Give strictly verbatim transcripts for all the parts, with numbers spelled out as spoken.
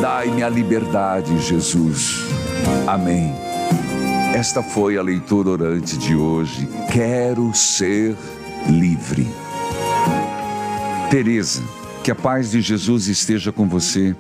Dai-me a liberdade, Jesus. Amém. Esta foi a leitura orante de hoje. Quero ser livre. Tereza, que a paz de Jesus esteja com você.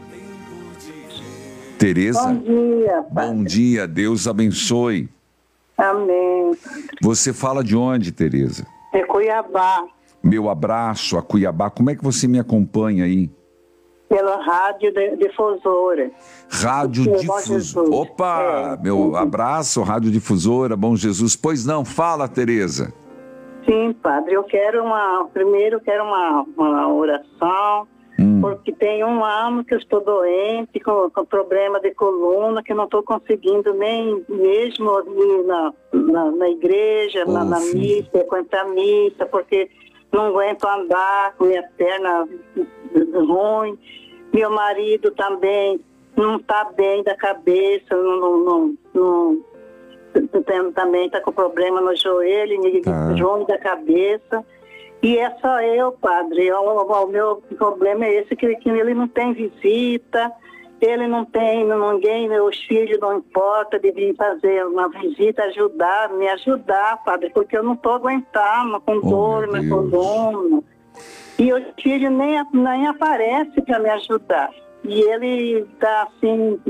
Tereza. Bom dia, Padre. Bom dia, Deus abençoe. Amém. Você fala de onde, Tereza? De Cuiabá. Meu abraço a Cuiabá. Como é que você me acompanha aí? Pela rádio de, difusora. Rádio Difusora. Opa, é. Meu abraço, Rádio Difusora, Bom Jesus. Pois não, fala, Tereza. Sim, Padre, eu quero uma, primeiro eu quero uma, uma oração, hum. porque tem um ano que eu estou doente, com, com problema de coluna, que não estou conseguindo nem mesmo ir na, na, na igreja, oh, na, na missa, frequentar a missa, porque não aguento andar com minha perna ruim. Meu marido também não está bem da cabeça, não, não, não, não, também está com problema no joelho, ah. ruim da cabeça. E é só eu, Padre. O, o, o meu problema é esse, que, que ele não tem visita, ele não tem ninguém, meus filhos não importa de vir fazer uma visita, ajudar, me ajudar, Padre, porque eu não estou aguentando, com oh, dor na coluna. E os filhos nem, nem aparecem para me ajudar. E ele está assim,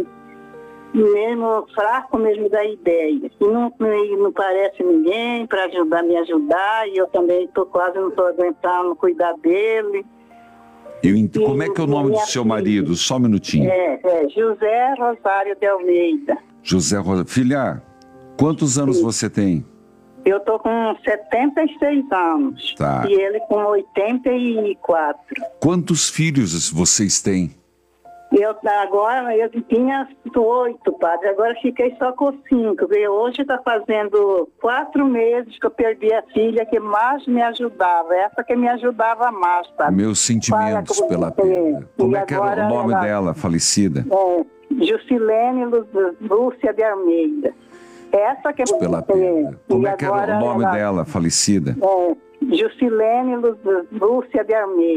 mesmo fraco mesmo da ideia. E não, não parece ninguém para ajudar, me ajudar. E eu também tô, quase não estou aguentando cuidar dele. Eu ent... e, como é que é o nome do seu filha, marido? Só um minutinho. É, é José Rosário de Almeida. José Rosário. Filha, quantos anos Sim. você tem? Eu estou com setenta e seis anos. Tá. E ele com oitenta e quatro. Quantos filhos vocês têm? Eu agora, eu tinha oito, Padre. Agora fiquei só com cinco. Hoje está fazendo quatro meses que eu perdi a filha que mais me ajudava. Essa que me ajudava mais, Padre. Meus sentimentos pela perda. Como é que era o nome ela, dela, falecida? É, Jusilene Lúcia de Almeida. Essa que pela perda. Como é que era o nome ela, dela, falecida? É, Jusilene Lúcia de Almeida.